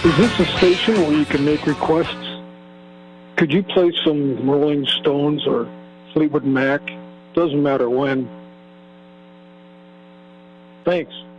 Is this a station where you can make requests? Could you play some Rolling Stones or Fleetwood Mac? Doesn't matter when. Thanks.